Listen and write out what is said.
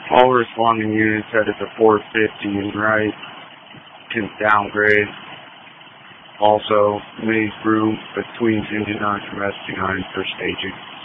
All responding units headed to 450 and right to downgrade. Also, Maze Brew between engine 9 from ST9 for staging.